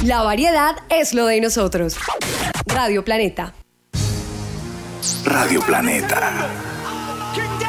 La variedad es lo de nosotros. Radio Planeta. Radio Planeta.